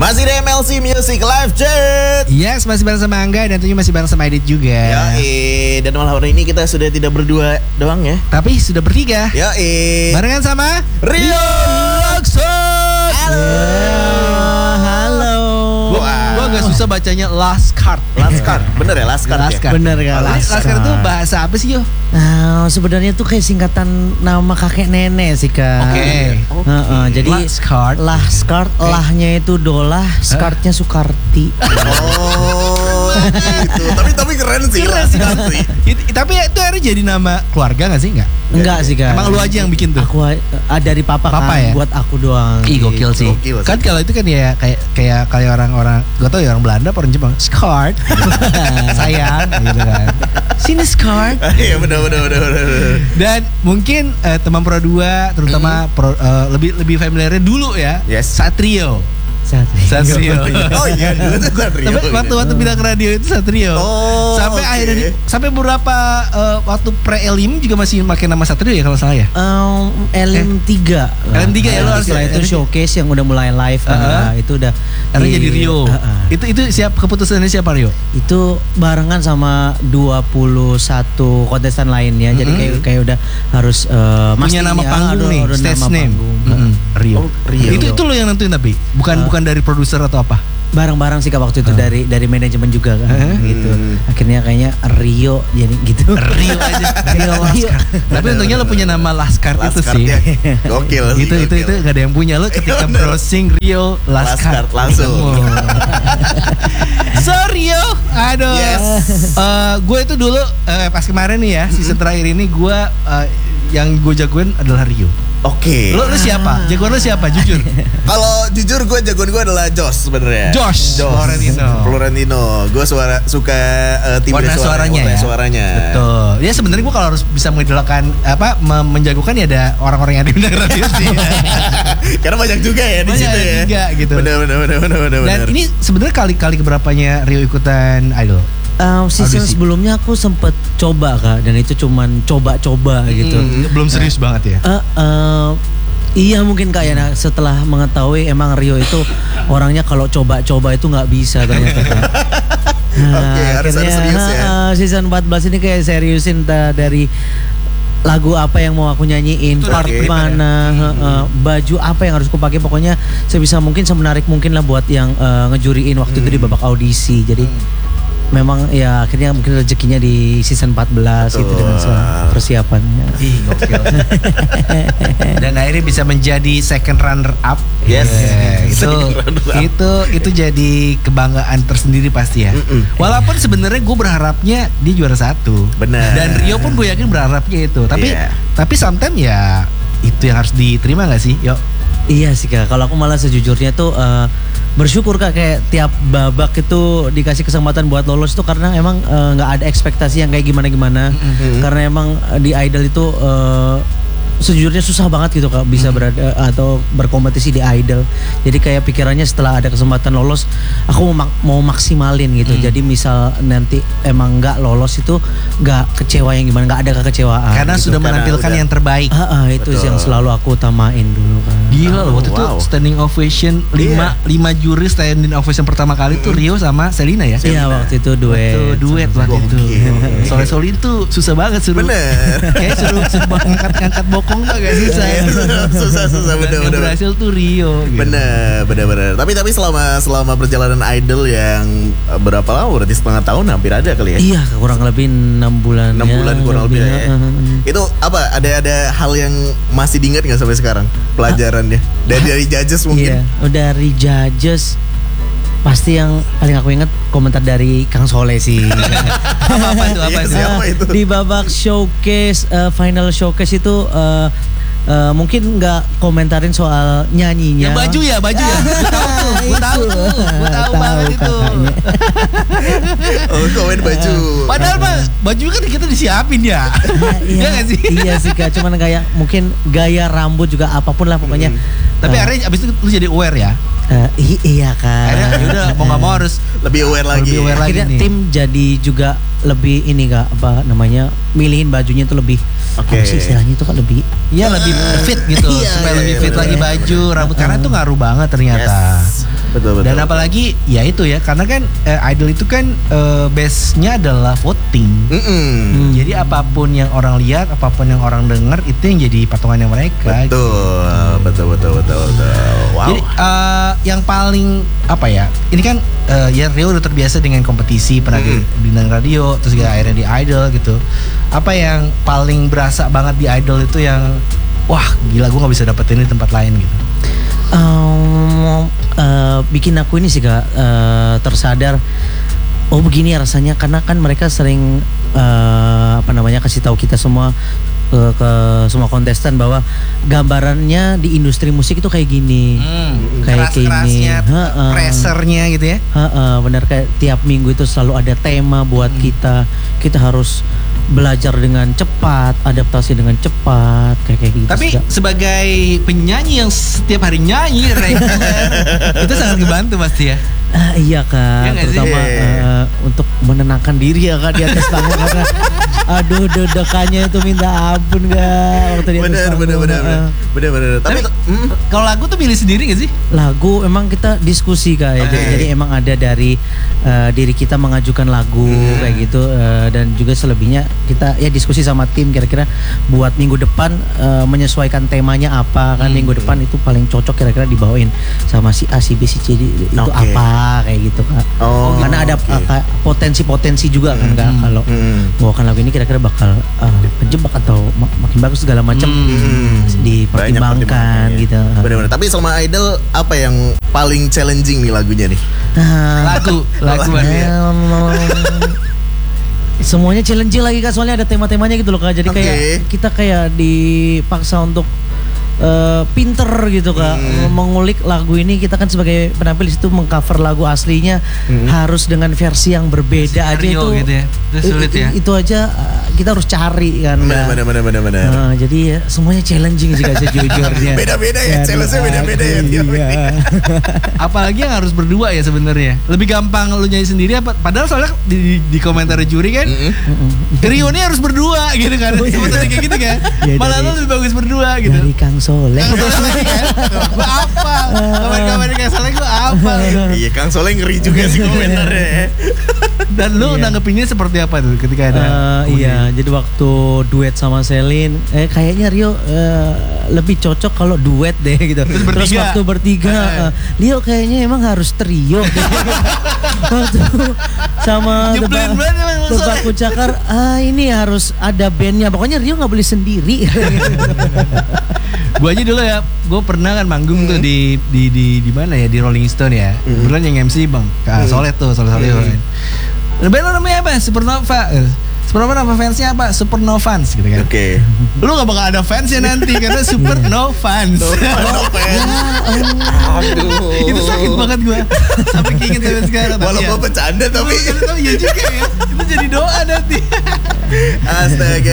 Masih di MLC Music Live Chat. Yes, masih bareng sama Angga dan tentunya masih bareng sama Edit juga. Yoi, dan malam hari ini kita sudah tidak berdua doang ya, tapi sudah bertiga. Yoi, barengan sama Rio Lakson. Halo. Gua agak susah bacanya Last Card. Last Card, bener ya Last Card ya? Bener kan? Last Card itu bahasa apa sih, Yo? Nah, sebenarnya tuh kayak singkatan nama kakek nenek sih, Kak. Oke. Jadi Last Card. Last Card, lahnya itu Dolah, Skartnya Sukarti. Oh, gitu. Tapi keren sih Last Card sih. Tapi itu akhirnya jadi nama keluarga nggak sih? Enggak sih, Kak. Emang lu aja yang bikin tuh? Aku dari papa kan, ya? buat aku doang. Ih, gokil sih. Kan kalau itu kan ya kayak orang-orang, gak tau ya, orang Belanda, orang Jepang, Skart, sayang, gitu kan. Sini Skart. Iya benar. Dan mungkin teman Pro 2 terutama lebih familiarnya dulu ya. Yes. Satrio. Satrio. Oh iya, dulu tuh Satrio. Tapi waktu bilang radio itu Satrio. Oh, sampai okay. akhirnya sampai beberapa waktu pre-elim juga masih pakai nama Satrio ya kalau salah ya. Elim 3. Elim 3 ya, lo harus setelah itu showcase yang udah mulai live kan. Itu udah karena jadi Rio. Itu keputusannya siapa, Rio? Itu barengan sama 21 kontestan lainnya. Jadi kayak udah harus punya nama panggung nih, stage name. Rio. Oh, Rio. Itu lo yang nentuin tapi bukan dari produser atau apa? Bareng-bareng sih, Kak, waktu itu dari manajemen juga kan gitu. Akhirnya kayaknya Rio jadi gitu. Rio aja. Rio. Tapi untungnya lo punya nama Laskar itu sih. Ya. Gokil. Itu gak ada yang punya. Lo ketika browsing Rio Laskar langsung. So Rio, aduh. Yes. Gue itu dulu pas kemarin nih ya, season terakhir ini gue yang gue jagoin adalah Rio. Oke. Lo siapa? Jagoan lo siapa? Jujur. Kalau jujur jagoan gue adalah Josh sebenarnya. Josh Florentino. Gue suka tim warna suaranya ya. Suaranya. Betul. Ya sebenarnya gue kalau harus bisa mengidolakan menjagokan ya ada orang-orang yang diundang radio sih. Karena banyak juga ya di situ ya. Juga gitu. Benar. Dan ini sebenarnya kali keberapanya Rio ikutan Idol? Season sebelumnya aku sempet coba, Kak, dan itu cuman coba-coba gitu. Belum serius banget ya? Iya mungkin, Kak, ya. Nah, setelah mengetahui emang Rio itu orangnya kalau coba-coba itu nggak bisa ternyata, Kak. Oke, harus serius ya. Season 14 ini kayak seriusin dari lagu apa yang mau aku nyanyiin, part mana, baju apa yang harus aku pakai, pokoknya sebisa mungkin semenarik mungkin lah buat yang ngejuriin waktu itu di babak audisi. Jadi memang ya akhirnya mungkin rezekinya di season 14 gitu dengan persiapannya. Ih, gokil. Dan akhirnya bisa menjadi second runner up. Yes. Itu jadi kebanggaan tersendiri pasti ya. Walaupun sebenarnya gue berharapnya dia juara 1. Benar. Dan Rio pun gue yakin berharapnya itu. Tapi sometimes ya itu yang harus diterima gak sih? Yuk. Iya sih, Kak. Kalau aku malah sejujurnya tuh bersyukur, Kak, kayak tiap babak itu dikasih kesempatan buat lolos itu karena emang nggak ada ekspektasi yang kayak gimana. Karena emang di Idol itu sejujurnya susah banget gitu, Kak, bisa berada atau berkompetisi di Idol. Jadi kayak pikirannya setelah ada kesempatan lolos, aku mau maksimalin gitu. Jadi misal nanti emang nggak lolos itu nggak kecewa yang gimana, nggak ada kekecewaan. Karena gitu. sudah menampilkan yang terbaik. Itu yang selalu aku utamain dulu, Kak. Gila loh, waktu itu standing ovation 5 juri standing ovation pertama kali tuh Rio sama Selina ya. Iya, waktu itu duet waktu itu. Soalnya Solin tuh susah banget suruh. Bener. Kayak suruh ngangkat bokong tuh agak susah ya. Susah bener. Yang berhasil tuh Rio. Gitu. Bener. Tapi selama perjalanan Idol yang berapa lama? Berarti setengah tahun hampir ada kali ya? Iya, kurang lebih 6 bulan. 6 bulan kurang lebih ya. Itu apa? Ada hal yang masih diingat nggak sampai sekarang pelajarannya? Dari judges mungkin? Iya, dari judges pasti yang paling aku ingat komentar dari Kang Soleh sih. apa itu? Di babak showcase, final showcase itu mungkin nggak komentarin soal nyanyinya. Baju ya. Gue tahu banget itu. Oh, komen baju. Padahal mah baju kan kita disiapin ya. Iya nggak sih? Iya sih, Kak. Cuman kayak mungkin gaya rambut juga apapun lah pokoknya. Tapi akhirnya abis itu lu jadi aware ya. Iya, Kak. Akhirnya udah mau nggak mau harus lebih aware lagi. Akhirnya tim jadi juga lebih ini, Kak, apa namanya, milihin bajunya itu lebih apa sih istilahnya itu, Kak, lebih lebih fit gitu. Supaya lebih fit lagi baju, rambut, karena itu ngaruh banget ternyata. Betul. Dan apalagi ya itu ya, karena kan idol itu kan base-nya adalah voting. Jadi apapun yang orang lihat, apapun yang orang dengar, itu yang jadi patungannya mereka. Betul. Wow. Jadi yang paling apa ya? Ini kan ya Rio udah terbiasa dengan kompetisi, pernah di bintang radio, terus akhirnya di idol gitu. Apa yang paling berasa banget di idol itu yang wah gila, gue nggak bisa dapetin di tempat lain gitu? Bikin aku ini sih Kak tersadar, oh begini ya rasanya, karena kan mereka sering kasih tahu kita semua ke semua kontestan bahwa gambarannya di industri musik itu kayak gini, kayak gini, pressernya gitu ya. Benar, kayak tiap minggu itu selalu ada tema buat kita harus belajar dengan cepat, adaptasi dengan cepat, kayak gitu. Tapi sebagai penyanyi yang setiap hari nyanyi reguler, itu sangat ngebantu pasti ya. Iya Kak, ya, terutama untuk menenangkan diri ya Kak di atas panggung karena aduh deg-degannya itu minta ampun Kak waktu di atas panggung. Bener. Tapi kalau lagu tuh pilih sendiri gak sih? Lagu emang kita diskusi Kak ya. Jadi emang ada dari diri kita mengajukan lagu kayak gitu, dan juga selebihnya kita ya diskusi sama tim kira-kira buat minggu depan menyesuaikan temanya apa kan, minggu depan itu paling cocok kira-kira dibawain sama si A, si B, si C itu apa kayak gitu Kak. Karena ada potensi-potensi juga kan Kak, kalau bawakan lagu ini kira-kira bakal kejebak atau makin bagus segala macam dipertimbangkan gitu. Benar-benar. Tapi selama idol apa yang paling challenging nih lagunya nih? Lagu semuanya challenging lagi Kak, soalnya ada tema-temanya gitu loh Kak. Jadi kayak kita kayak dipaksa untuk pinter gitu Kak, mengulik lagu ini. Kita kan sebagai penampil di situ mengcover lagu aslinya harus dengan versi yang berbeda aja itu gitu ya. Itu sulit ya. Itu aja kita harus cari kan. Benar. Jadi ya semuanya challenging sih Kak sejujurnya. Beda-beda ya, challenge-nya beda-beda ya. Apalagi yang harus berdua ya sebenarnya. Lebih gampang lu nyanyi sendiri apa? Padahal soalnya di komentar juri kan Rio ini harus berdua gitu kan. Sebenarnya kayak gitu kan. Malah lu lebih bagus berdua gitu. Dari Kang Soleh. Gue apa? Komen-komen Kang Soleh gue apa? Iya, Kang Soleh ngeri juga sih komentarnya. Dan lu nanggepinnya seperti apa tuh ketika ada? Iya, jadi waktu duet sama Selin, kayaknya Rio lebih cocok kalau duet deh gitu. Terus waktu bertiga, Rio kayaknya emang harus trio. Waktu sama Tebak Kucakar, ini harus ada bandnya. Pokoknya Rio nggak boleh sendiri. Gue aja dulu ya, gue pernah kan manggung tuh di mana ya, di Rolling Stone ya. Kebetulan yang MC Bang Soleh tuh, Soleh. Band lo namanya apa? Supernova. Supernova nama fansnya apa? Supernovans gitu kan. Oke. Lu gak bakal ada fansnya nanti karena Supernovans. Aduh. Itu sakit banget gue. Sampai keinget sampai sekarang. Walaupun bercanda tapi iya juga ya. Itu jadi doa nanti. Astaga.